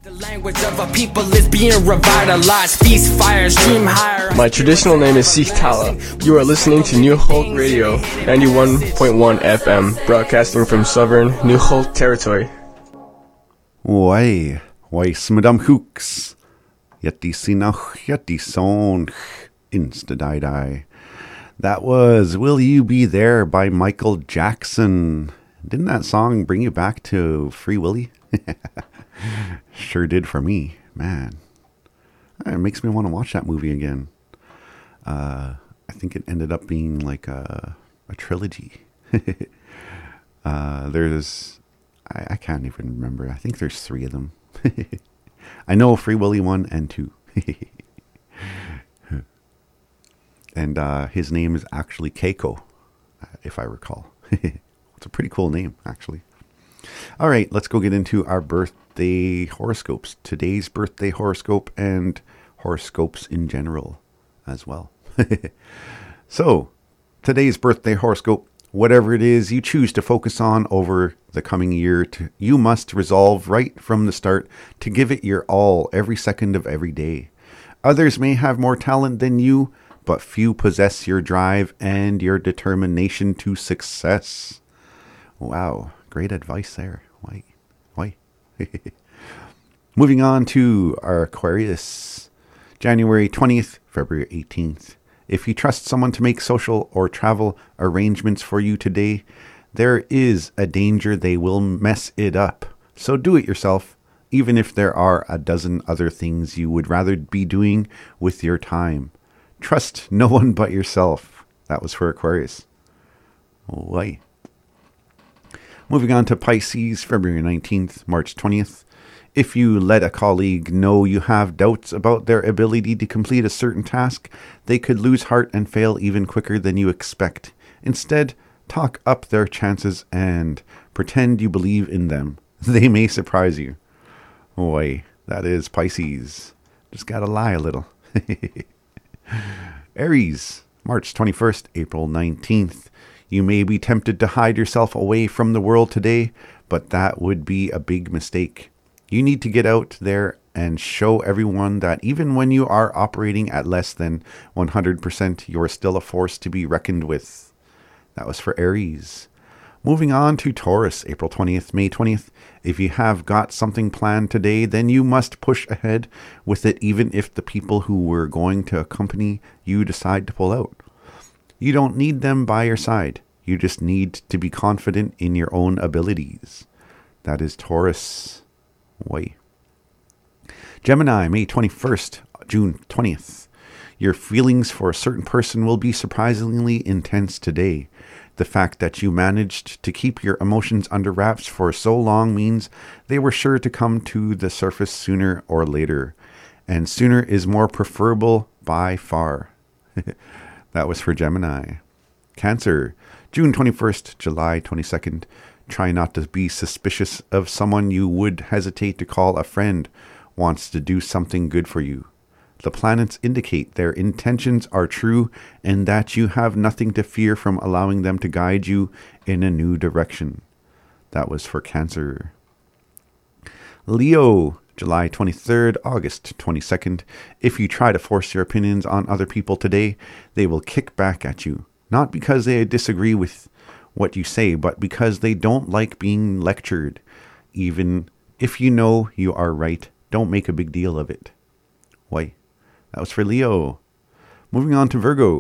The language of a people is being revitalized. Feast fires, dream higher. My traditional name is Sikh Tala. You are listening to New Holt Radio, 91.1 FM, broadcasting from sovereign New Holt territory. Why Madam Hooks? Yeti sinach, yeti sonch, insta-die-die. That was Will You Be There by Michael Jackson. Didn't that song bring you back to Free Willy? Sure did for me, man. It makes me want to watch that movie again. I think it ended up being like a trilogy. There's, I can't even remember. I think there's 3 of them. I know Free Willy 1 and 2. And his name is actually Keiko, if I recall. It's a pretty cool name, actually. All right, let's go get into our birthday horoscopes. Today's birthday horoscope and horoscopes in general as well. So, today's birthday horoscope, whatever it is you choose to focus on over the coming year, you must resolve right from the start to give it your all every second of every day. Others may have more talent than you, but few possess your drive and your determination to success. Wow, great advice there. Why? Moving on to our Aquarius. January 20th, February 18th. If you trust someone to make social or travel arrangements for you today, there is a danger they will mess it up. So do it yourself, even if there are a dozen other things you would rather be doing with your time. Trust no one but yourself. That was for Aquarius. Why? Moving on to Pisces, February 19th, March 20th. If you let a colleague know you have doubts about their ability to complete a certain task, they could lose heart and fail even quicker than you expect. Instead, talk up their chances and pretend you believe in them. They may surprise you. Why? That is Pisces. Just gotta lie a little. Aries, March 21st, April 19th. You may be tempted to hide yourself away from the world today, but that would be a big mistake. You need to get out there and show everyone that even when you are operating at less than 100%, you're still a force to be reckoned with. That was for Aries. Moving on to Taurus, April 20th, May 20th. If you have got something planned today, then you must push ahead with it even if the people who were going to accompany you decide to pull out. You don't need them by your side. You just need to be confident in your own abilities. That is Taurus. Why? Gemini, May 21st, June 20th. Your feelings for a certain person will be surprisingly intense today. The fact that you managed to keep your emotions under wraps for so long means they were sure to come to the surface sooner or later. And sooner is more preferable by far. That was for Gemini. Cancer, June 21st, July 22nd. Try not to be suspicious of someone you would hesitate to call a friend wants to do something good for you. The planets indicate their intentions are true and that you have nothing to fear from allowing them to guide you in a new direction. That was for Cancer. Leo, July 23rd, August 22nd. If you try to force your opinions on other people today, they will kick back at you. Not because they disagree with what you say, but because they don't like being lectured. Even if you know you are right, don't make a big deal of it. Why? That was for Leo. Moving on to Virgo.